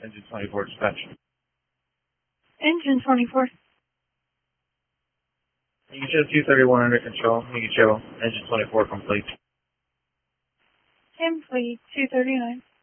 Engine 24 dispatch. Engine 24. You can show 231 under control. You can show engine 24 complete. Complete, 239.